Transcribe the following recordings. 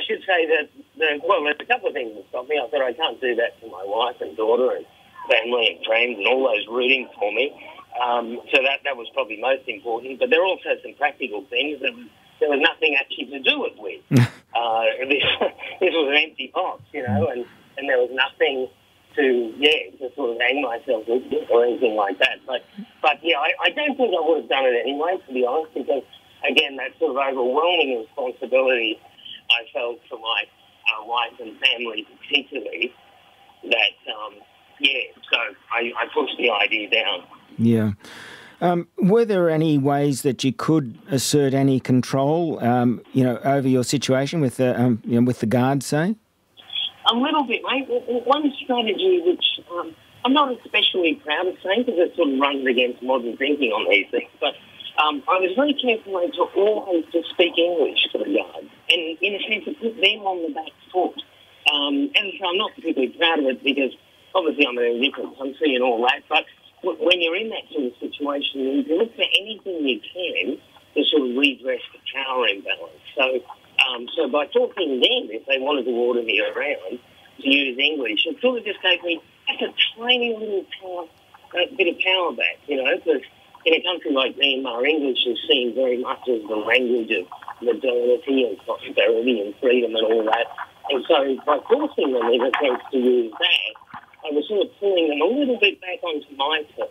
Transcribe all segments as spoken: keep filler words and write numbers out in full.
should say that, the, well, there's a couple of things that stopped me. I thought I can't do that to my wife and daughter and family and friends and all those rooting for me. Um, so that that was probably most important. But there are also some practical things that was, there was nothing actually to do it with. uh, this, this was an empty box, you know, and, and there was nothing to, yeah, to sort of hang myself with or anything like that. But, but yeah, I, I don't think I would have done it anyway, to be honest, because, again, that sort of overwhelming responsibility I felt for my uh, wife and family particularly, that, um, yeah, so I, I pushed the idea down. Yeah. Um, were there any ways that you could assert any control, um, you know, over your situation with the, um, you know, with the Guards, say? A little bit, mate. One strategy which um, I'm not especially proud of saying because it sort of runs against modern thinking on these things, but um, I was very careful mate, to always to speak English to the Guards and, in a sense, to put them on the back foot. Um, and so I'm not particularly proud of it because obviously I'm in a different country and all that, but when you're in that sort of situation, you can look for anything you can to sort of redress the power imbalance. So, um, so by talking to them, if they wanted to order me around to use English, it sort of just gave me just a tiny little power, a bit of power back, you know, because in a country like Myanmar, English is seen very much as the language of modernity and prosperity and freedom and all that. And so by forcing them, in a sense, to use that, I was sort of pulling them a little bit back onto my turf.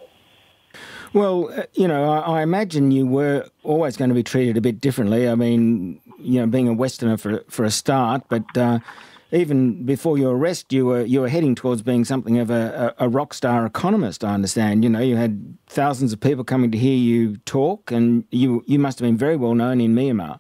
Well, uh, you know, I, I imagine you were always going to be treated a bit differently. I mean, you know, being a Westerner for for a start, but uh, even before your arrest, you were you were heading towards being something of a, a, a rock star economist. I understand. You know, you had thousands of people coming to hear you talk, and you you must have been very well known in Myanmar.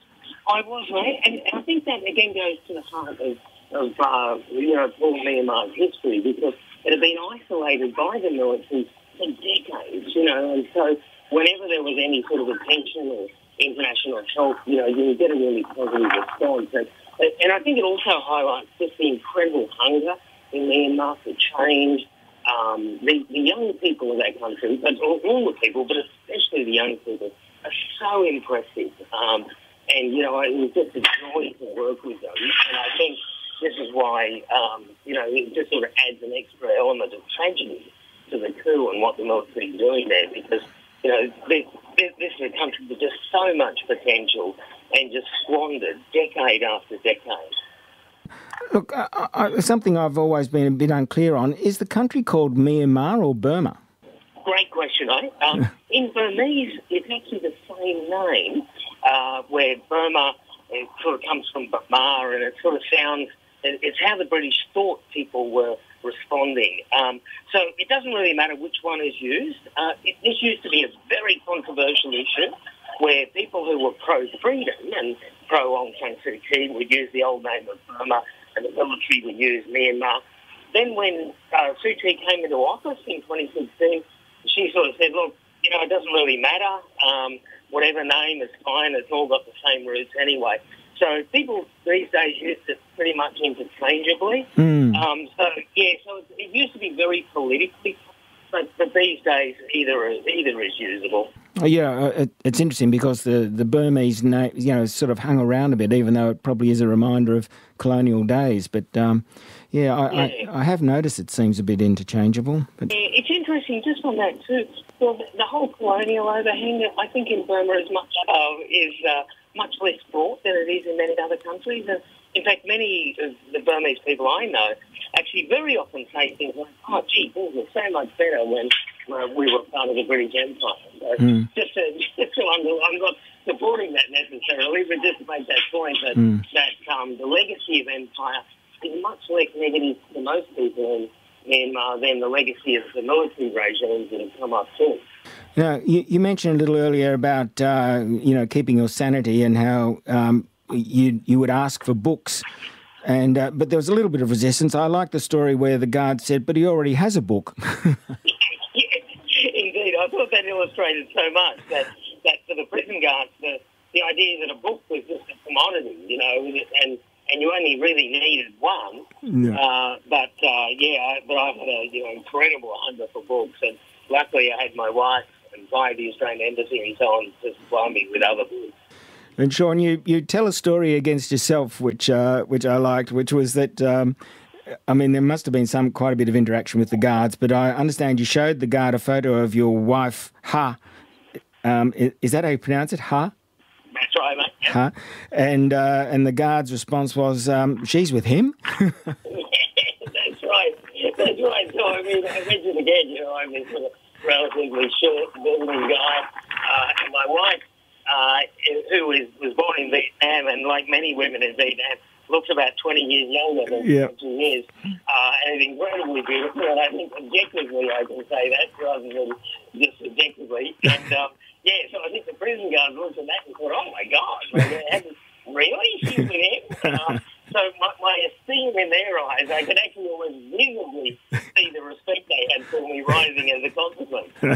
I was, right, and I think that again goes to the heart of. of, uh, you know, Paul Myanmar's history because it had been isolated by the military for decades, you know, and so whenever there was any sort of attention or international help, you know, you would get a really positive response. And, and I think it also highlights just the incredible hunger in Myanmar for change. Um, the, the young people of that country, but all, all the people, but especially the young people, are so impressive. Um, and, you know, it was just a joy to work with them. And I think this is why, um, you know, it just sort of adds an extra element of tragedy to the coup and what the military is doing there because, you know, this, this is a country with just so much potential and just squandered decade after decade. Look, I, I, something I've always been a bit unclear on, is the country called Myanmar or Burma? Great question, eh? Um, in Burmese, it's actually the same name, uh, where Burma it sort of comes from Burma and it sort of sounds... It's how the British thought people were responding. Um, so it doesn't really matter which one is used. Uh, it, this used to be a very controversial issue where people who were pro-freedom and pro-Aung San Suu Kyi would use the old name of Burma and the military would use Myanmar. Then when uh, Suu Kyi came into office in twenty sixteen, she sort of said, look, you know, it doesn't really matter. Um, whatever name is fine. It's all got the same roots anyway. So people these days use it pretty much interchangeably. Mm. Um, so, yeah, so it, it used to be very politically, but, but these days either either is usable. Oh, yeah, it, it's interesting because the, the Burmese name, you know, sort of hung around a bit, even though it probably is a reminder of colonial days. But, um, yeah, I, yeah. I, I have noticed it seems a bit interchangeable. But... Yeah, it's interesting just on that too. Well, the, the whole colonial overhang, I think in Burma is much, uh, is... Uh, much less fraught than it is in many other countries. And in fact, many of the Burmese people I know actually very often say things like, oh, gee, things were so much better when uh, we were part of the British Empire. So mm. just to, just to under, I'm not supporting that necessarily, but just to make that point that, mm. that um, the legacy of empire is much less negative to most people in Myanmar than the legacy of the military regimes that have come up since. Now, you, you mentioned a little earlier about, uh, you know, keeping your sanity and how um, you you would ask for books, and uh, but there was a little bit of resistance. I like the story where the guard said, but he already has a book. Yes, indeed. I thought that illustrated so much that, that for the prison guards, the, the idea that a book was just a commodity, you know, and, and you only really needed one. No. Uh, but, uh, yeah, but I had a, you know, incredible hunger for books, and luckily I had my wife and via the Australian Embassy and so on to supply me with other books. And Sean, you, you tell a story against yourself, which uh, which I liked, which was that, um, I mean, there must have been some quite a bit of interaction with the guards, but I understand you showed the guard a photo of your wife, Ha. Um, is, is that how you pronounce it, Ha? That's right, mate. Yep. Ha. And, uh, and the guard's response was, um, she's with him? Yeah, that's right. That's right. So, I mean, I mentioned again, you know, I'm this sort of relatively short, building guy, uh, and my wife, uh, who was, was born in Vietnam, and like many women in Vietnam, looks about twenty years younger than yep. she is, uh, and incredibly beautiful. And I think objectively I can say that rather than just subjectively. And um, yeah, so I think the prison guard looked at that and thought, "Oh my God, like, really? She's with him?" Uh, so my, my esteem in their eyes, I could actually almost visibly see the respect they had for me rising as a consequence.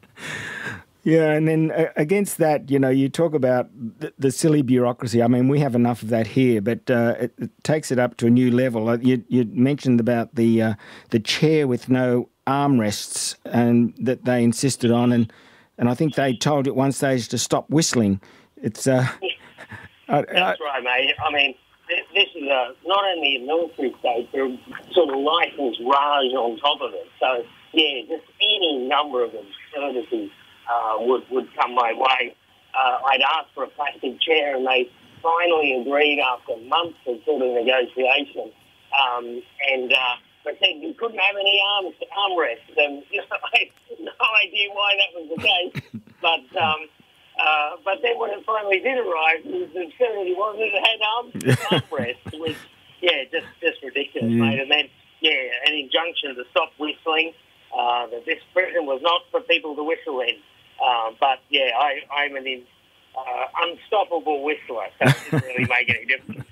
Yeah, and then uh, against that, you know, you talk about the, the silly bureaucracy. I mean, we have enough of that here, but uh, it, it takes it up to a new level. Uh, you, you mentioned about the uh, the chair with no armrests, and that they insisted on, and and I think they told you at one stage to stop whistling. It's uh, I, That's I, right, mate. I mean, this, this is a, not only a military state, but a sort of licensed Raj on top of it. So yeah, just any number of absurdities Uh, would, would come my way. Uh, I'd asked for a plastic chair, and they finally agreed after months of sort of negotiation. Um, and uh, they said you couldn't have any arms, armrests. And you know, I had no idea why that was the case. But um, uh, but then when it finally did arrive, the absurdity was that it had arms, armrests, which yeah, just just ridiculous, yeah. mate. And then yeah, an injunction to stop whistling. Uh, that this prison was not for people to whistle in. Uh, but, yeah, I, I'm an uh, unstoppable whistler, so it didn't really make any difference.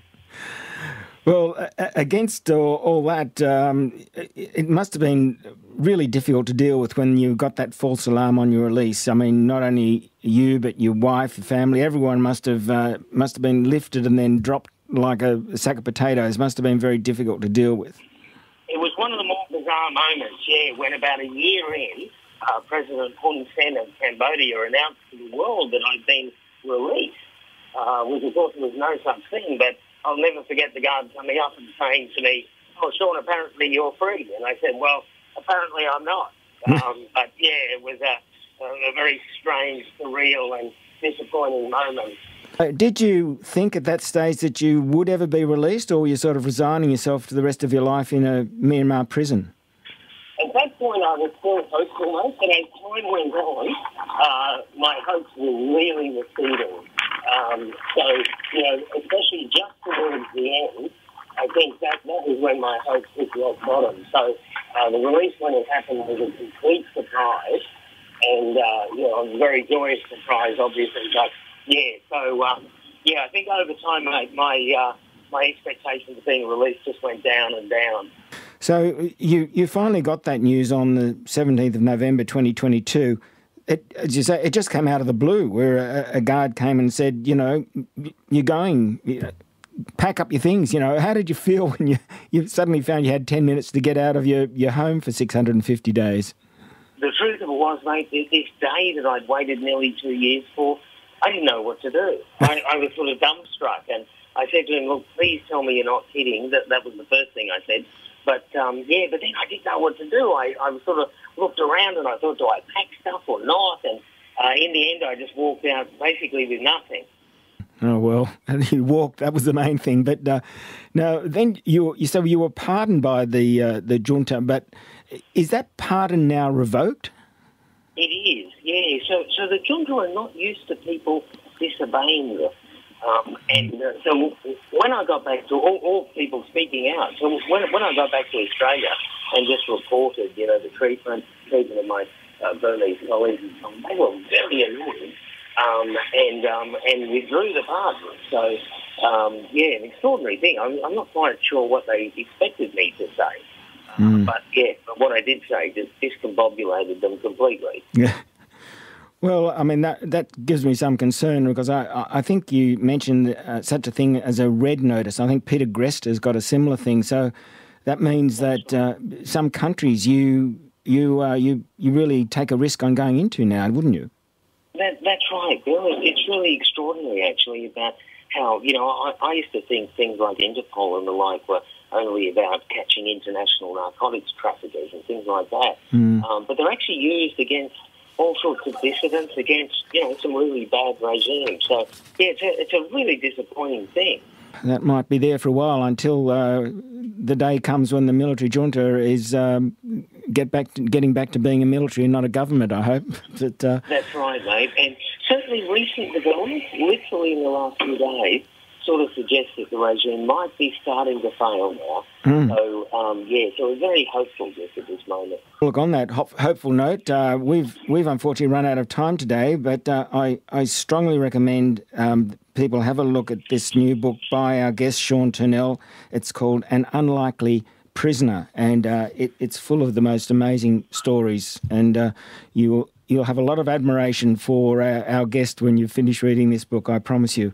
Well, uh, against all, all that, um, it, it must have been really difficult to deal with when you got that false alarm on your release. I mean, not only you, but your wife, your family, everyone must have uh, must have been lifted and then dropped like a, a sack of potatoes. Must have been very difficult to deal with. It was one of the more bizarre moments, yeah, when about a year in, uh, President Hun Sen of Cambodia announced to the world that I'd been released, uh, which of course was no such thing, but I'll never forget the guard coming up and saying to me, "Oh, Sean, apparently you're free." And I said, "Well, apparently I'm not." um, but yeah, it was a, a very strange, surreal and disappointing moment. Uh, did you think at that stage that you would ever be released, or were you sort of resigning yourself to the rest of your life in a Myanmar prison? At that point, I was still hopeful, mate, but as time went on, uh, my hopes were really receding. Um, so, you know, especially just towards the end, I think that, that was when my hopes hit rock bottom. So uh, the release, when it happened, was a complete surprise, and, uh, you know, a very joyous surprise, obviously, but yeah, so, um, yeah, I think over time, mate, my, uh, my expectations of being released just went down and down. So you, you finally got that news on the seventeenth of November twenty twenty-two. It, as you say, it just came out of the blue, where a, a guard came and said, you know, you're going, you know, pack up your things. You know, how did you feel when you, you suddenly found you had ten minutes to get out of your, your home for six hundred fifty days? The truth of it was, mate, this day that I'd waited nearly two years for, I didn't know what to do. I, I was sort of dumbstruck, and I said to him, "Look, please tell me you're not kidding." That that was the first thing I said. But, um, yeah, but then I didn't know what to do. I, I sort of looked around and I thought, do I pack stuff or not? And uh, in the end, I just walked out basically with nothing. Oh, well, you walked. That was the main thing. But uh, now, then you you so you were pardoned by the uh, the junta, but is that pardon now revoked? It is, yeah. So, so the junta are not used to people disobeying them. Um, and uh, so when I got back to all, all people speaking out, so when when I got back to Australia and just reported, you know, the treatment, treatment of my uh, Burmese colleagues, and so on, they were very annoyed um, and um, and withdrew the pardon. So, um, yeah, an extraordinary thing. I'm, I'm not quite sure what they expected me to say. Mm. Uh, but, yeah, but what I did say just discombobulated them completely. Yeah. Well, I mean, that that gives me some concern because I, I think you mentioned uh, such a thing as a red notice. I think Peter Gresta's got a similar thing. So that means that uh, some countries you you uh, you you really take a risk on going into now, wouldn't you? That, that's right, Bill. It's really extraordinary, actually, about how, you know, I, I used to think things like Interpol and the like were only about catching international narcotics traffickers and things like that. Mm. Um, but they're actually used against all sorts of dissidents, against, you know, some really bad regimes. So, yeah, it's a, it's a really disappointing thing. That might be there for a while until uh, the day comes when the military junta is um, get back to, getting back to being a military and not a government, I hope. that, uh... That's right, mate. And certainly recent developments, literally in the last few days, sort of suggests that the regime might be starting to fail now. Mm. So, um, yeah, so we're very hopeful just at this moment. Look, on that ho- hopeful note, uh, we've we've unfortunately run out of time today, but uh, I, I strongly recommend um, people have a look at this new book by our guest, Sean Turnell. It's called An Unlikely Prisoner, and uh, it, it's full of the most amazing stories, and uh, you, you'll have a lot of admiration for our, our guest when you finish reading this book, I promise you.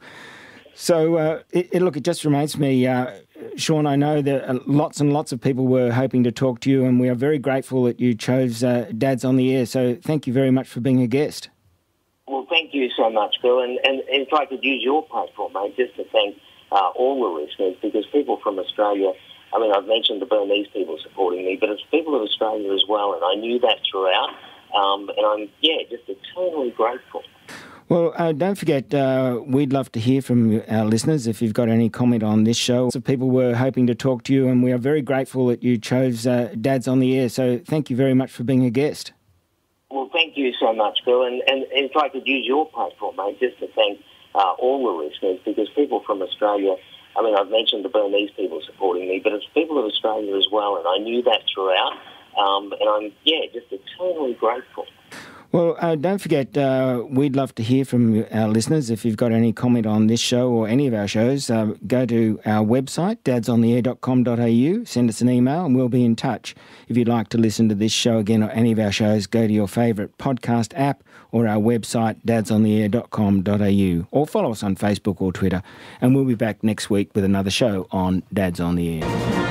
So, uh, it, it, look, it just reminds me, uh, Sean, I know that uh, lots and lots of people were hoping to talk to you, and we are very grateful that you chose uh, Dad's on the Air. So thank you very much for being a guest. Well, thank you so much, Bill. And, and if I could use your platform, mate, just to thank uh, all the listeners, because people from Australia, I mean, I've mentioned the Burmese people supporting me, but it's people of Australia as well, and I knew that throughout. Um, and I'm, yeah, just eternally grateful. Well, uh, don't forget, uh, we'd love to hear from our listeners if you've got any comment on this show. So people were hoping to talk to you, and we are very grateful that you chose uh, Dad's on the Air. So thank you very much for being a guest. Well, thank you so much, Bill. And, and if I could use your platform, mate, just to thank uh, all the listeners, because people from Australia, I mean, I've mentioned the Burmese people supporting me, but it's people of Australia as well, and I knew that throughout. Um, and I'm, yeah, just eternally grateful. Well, uh, don't forget, uh, we'd love to hear from our listeners. If you've got any comment on this show or any of our shows, uh, go to our website, dads on the air dot com dot a u, send us an email and we'll be in touch. If you'd like to listen to this show again or any of our shows, go to your favourite podcast app or our website, dads on the air dot com dot a u, or follow us on Facebook or Twitter. And we'll be back next week with another show on Dad's on the Air.